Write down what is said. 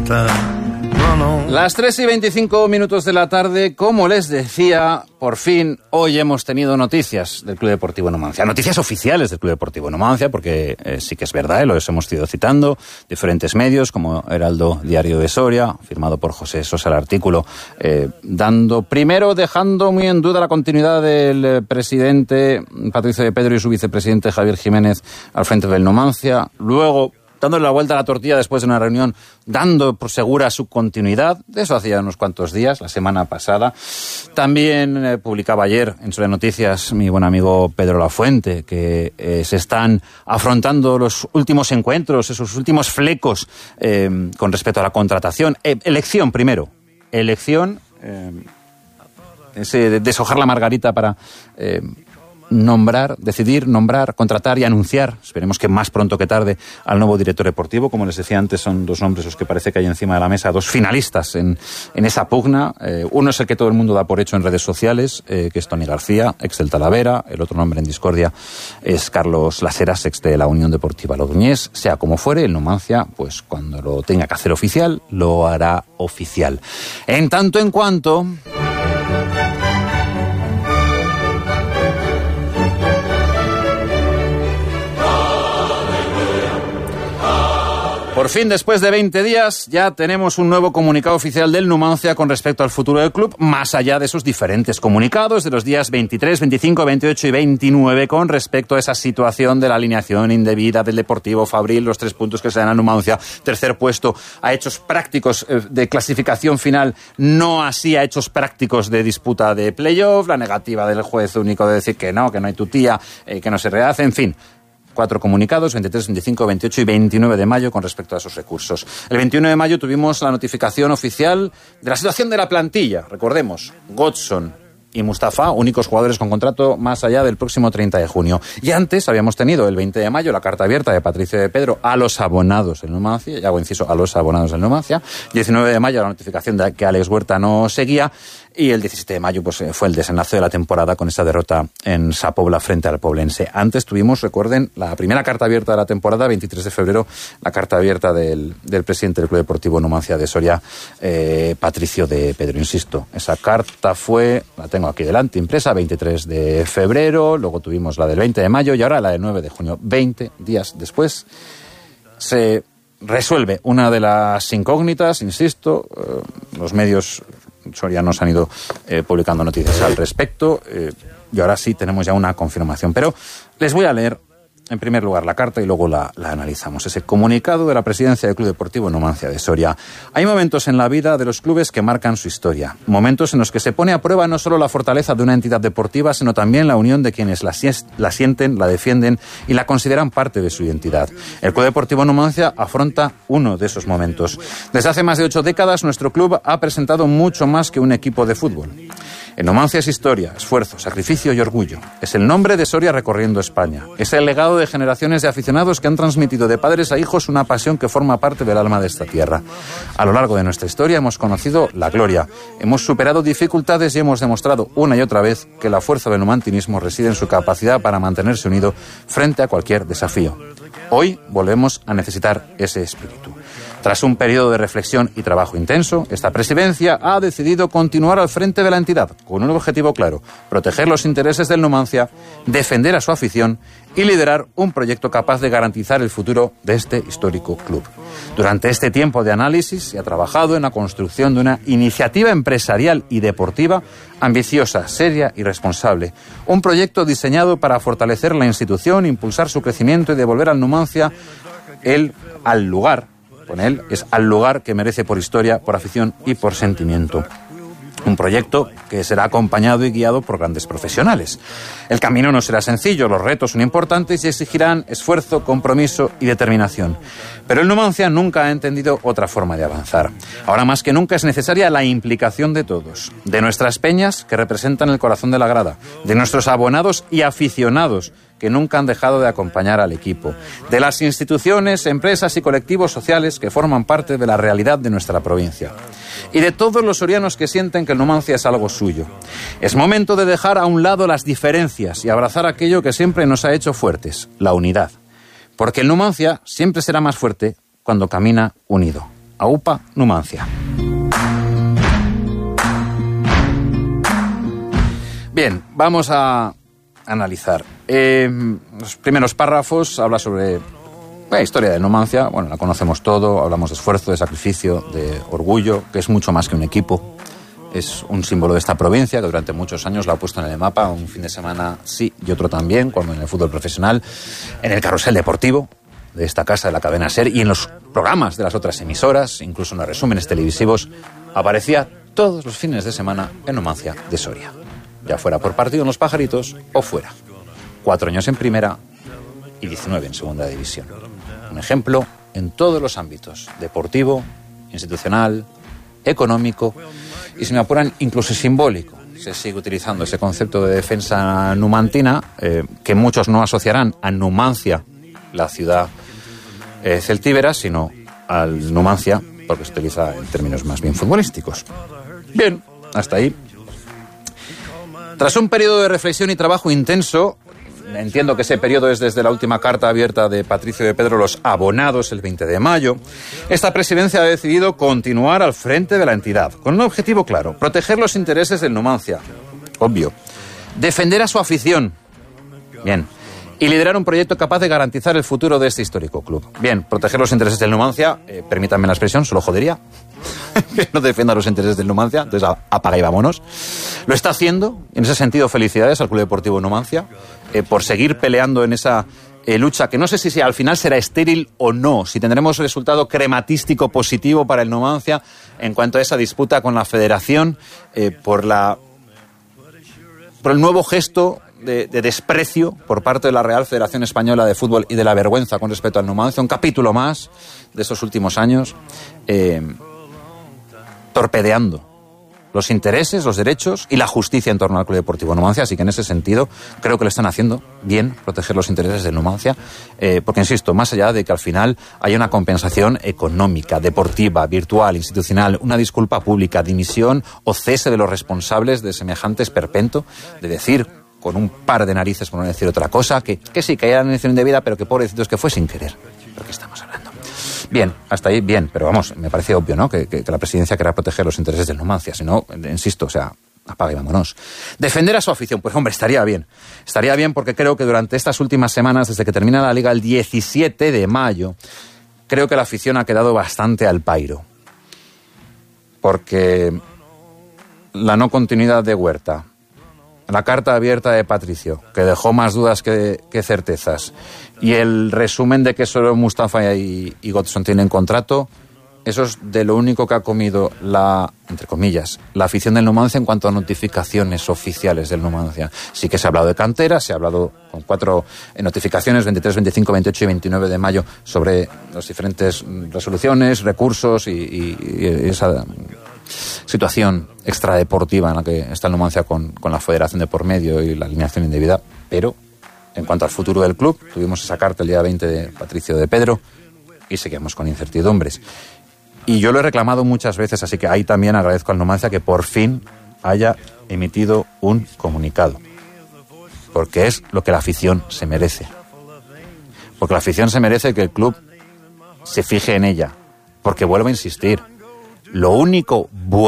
Las 3:25 de la tarde, como les decía, por fin hoy hemos tenido noticias del Club Deportivo Numancia. Noticias oficiales del Club Deportivo Numancia, porque sí que es verdad, los hemos ido citando, diferentes medios como Heraldo Diario de Soria, firmado por José Sosa el artículo, dejando muy en duda la continuidad del presidente Patricio de Pedro y su vicepresidente Javier Jiménez al frente del Numancia. Luego, dándole la vuelta a la tortilla después de una reunión, dando por segura su continuidad. De eso hacía unos cuantos días, la semana pasada. También publicaba ayer en Soria Noticias mi buen amigo Pedro Lafuente que se están afrontando los últimos encuentros, esos últimos flecos con respecto a la contratación. Elección primero. Ese deshojar la margarita para decidir, nombrar, contratar y anunciar, esperemos que más pronto que tarde, al nuevo director deportivo. Como les decía antes, son dos nombres los que parece que hay encima de la mesa, dos finalistas en esa pugna. Uno es el que todo el mundo da por hecho en redes sociales, que es Tony García, ex del Talavera. El otro nombre en discordia es Carlos Laseras, ex de la Unión Deportiva Logroñés. Sea como fuere, el Numancia, pues cuando lo tenga que hacer oficial, lo hará oficial. En tanto en cuanto... Por fin, después de 20 días, ya tenemos un nuevo comunicado oficial del Numancia con respecto al futuro del club, más allá de esos diferentes comunicados de los días 23, 25, 28 y 29 con respecto a esa situación de la alineación indebida del Deportivo Fabril, los 3 puntos que se dan a Numancia, tercer puesto a hechos prácticos de clasificación final, no así a hechos prácticos de disputa de playoff, la negativa del juez único de decir que no hay tutía, que no se rehace, en fin. 4 comunicados, 23, 25, 28 y 29 de mayo con respecto a esos recursos. El 21 de mayo tuvimos la notificación oficial de la situación de la plantilla. Recordemos, Godson y Mustafa, únicos jugadores con contrato más allá del próximo 30 de junio. Y antes habíamos tenido el 20 de mayo la carta abierta de Patricio de Pedro a los abonados del Numancia, y hago inciso, a los abonados del Numancia. 19 de mayo la notificación de que Alex Huerta no seguía. Y el 17 de mayo pues, fue el desenlace de la temporada con esa derrota en Sa Pobla frente al Poblense. Antes tuvimos, recuerden, la primera carta abierta de la temporada, 23 de febrero, la carta abierta del presidente del Club Deportivo Numancia de Soria, Patricio de Pedro. Insisto, esa carta fue, la tengo aquí delante, impresa, 23 de febrero, luego tuvimos la del 20 de mayo y ahora la del 9 de junio. 20 días después se resuelve una de las incógnitas, insisto, los medios sorianos han ido publicando noticias al respecto y ahora sí tenemos ya una confirmación. Pero les voy a leer en primer lugar la carta y luego la analizamos. Ese comunicado de la presidencia del Club Deportivo Numancia de Soria. Hay momentos en la vida de los clubes que marcan su historia. Momentos en los que se pone a prueba no solo la fortaleza de una entidad deportiva, sino también la unión de quienes la sienten, la defienden y la consideran parte de su identidad. El Club Deportivo Numancia afronta uno de esos momentos. Desde hace más de 8 décadas, nuestro club ha presentado mucho más que un equipo de fútbol. El Numancia es historia, esfuerzo, sacrificio y orgullo. Es el nombre de Soria recorriendo España. Es el legado de generaciones de aficionados que han transmitido de padres a hijos una pasión que forma parte del alma de esta tierra. A lo largo de nuestra historia hemos conocido la gloria, hemos superado dificultades y hemos demostrado una y otra vez que la fuerza del numantinismo reside en su capacidad para mantenerse unido frente a cualquier desafío. Hoy volvemos a necesitar ese espíritu. Tras un periodo de reflexión y trabajo intenso, esta presidencia ha decidido continuar al frente de la entidad con un objetivo claro: proteger los intereses del Numancia, defender a su afición y liderar un proyecto capaz de garantizar el futuro de este histórico club. Durante este tiempo de análisis se ha trabajado en la construcción de una iniciativa empresarial y deportiva ambiciosa, seria y responsable. Un proyecto diseñado para fortalecer la institución, impulsar su crecimiento y devolver al Numancia al lugar que merece por historia, por afición y por sentimiento. Un proyecto que será acompañado y guiado por grandes profesionales. El camino no será sencillo, los retos son importantes y exigirán esfuerzo, compromiso y determinación. Pero el Numancia nunca ha entendido otra forma de avanzar. Ahora más que nunca es necesaria la implicación de todos, de nuestras peñas que representan el corazón de la grada, de nuestros abonados y aficionados que nunca han dejado de acompañar al equipo, de las instituciones, empresas y colectivos sociales que forman parte de la realidad de nuestra provincia, y de todos los sorianos que sienten que el Numancia es algo suyo. Es momento de dejar a un lado las diferencias y abrazar aquello que siempre nos ha hecho fuertes, la unidad. Porque el Numancia siempre será más fuerte cuando camina unido. AUPA Numancia. Bien, vamos a analizar. Los primeros párrafos habla sobre la historia de Numancia. Bueno, la conocemos todo, hablamos de esfuerzo, de sacrificio, de orgullo, que es mucho más que un equipo. Es un símbolo de esta provincia que durante muchos años la ha puesto en el mapa, un fin de semana sí y otro también, cuando en el fútbol profesional, en el carrusel deportivo de esta casa de la cadena SER y en los programas de las otras emisoras, incluso en los resúmenes televisivos, aparecía todos los fines de semana en Numancia de Soria. Ya fuera por partido en Los Pajaritos o fuera. 4 años en primera y 19 en segunda división. Un ejemplo en todos los ámbitos: deportivo, institucional, económico y, si me apuran, incluso simbólico. Se sigue utilizando ese concepto de defensa numantina, que muchos no asociarán a Numancia, la ciudad celtíbera, sino al Numancia, porque se utiliza en términos más bien futbolísticos. Bien, hasta ahí. Tras un periodo de reflexión y trabajo intenso, entiendo que ese periodo es desde la última carta abierta de Patricio de Pedro, Los Abonados, el 20 de mayo, esta presidencia ha decidido continuar al frente de la entidad, con un objetivo claro: proteger los intereses del Numancia, obvio, defender a su afición, bien, y liderar un proyecto capaz de garantizar el futuro de este histórico club. Bien, proteger los intereses del Numancia, permítanme la expresión, solo jodería que no defienda los intereses del Numancia, entonces apaga y vámonos. Lo está haciendo, en ese sentido felicidades al Club Deportivo Numancia, por seguir peleando en esa lucha, que no sé si al final será estéril o no, si tendremos resultado crematístico positivo para el Numancia en cuanto a esa disputa con la Federación, por el nuevo gesto de desprecio por parte de la Real Federación Española de Fútbol y de la vergüenza con respecto al Numancia, un capítulo más de estos últimos años, torpedeando los intereses, los derechos y la justicia en torno al Club Deportivo Numancia. Así que en ese sentido creo que lo están haciendo bien, proteger los intereses del Numancia, porque insisto, más allá de que al final haya una compensación económica, deportiva, virtual, institucional, una disculpa pública, dimisión o cese de los responsables de semejante esperpento, de decir con un par de narices, por no decir otra cosa, que sí, que haya una elección indebida, pero que pobrecitos, que fue sin querer. ¿De qué estamos hablando? Bien, hasta ahí bien, pero vamos, me parece obvio, ¿no?, que la presidencia querrá proteger los intereses del Numancia. Si no, insisto, o sea, apaga y vámonos. Defender a su afición, pues hombre, estaría bien porque creo que durante estas últimas semanas, desde que termina la Liga el 17 de mayo, creo que la afición ha quedado bastante al pairo. Porque la no continuidad de Huerta, la carta abierta de Patricio, que dejó más dudas que certezas, y el resumen de que solo Mustafa y Godson tienen contrato, eso es de lo único que ha comido entre comillas, la afición del Numancia en cuanto a notificaciones oficiales del Numancia. Sí que se ha hablado de cantera, se ha hablado con 4 notificaciones, 23, 25, 28 y 29 de mayo, sobre las diferentes resoluciones, recursos y esa situación extradeportiva en la que está el Numancia con la Federación de por medio y la alineación indebida. Pero en cuanto al futuro del club, tuvimos esa carta el día 20 de Patricio de Pedro y seguimos con incertidumbres. Y yo lo he reclamado muchas veces, así que ahí también agradezco al Numancia que por fin haya emitido un comunicado, porque es lo que la afición se merece. Porque la afición se merece que el club se fije en ella, porque vuelvo a insistir, lo único bueno